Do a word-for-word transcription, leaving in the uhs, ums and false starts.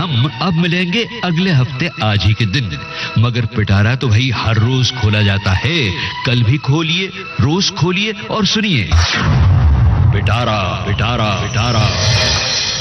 हम अब मिलेंगे अगले हफ्ते आज ही के दिन। मगर पिटारा तो भाई हर रोज खोला जाता है। कल भी खोलिए, रोज खोलिए और सुनिए। पिटारा पिटारा पिटारा।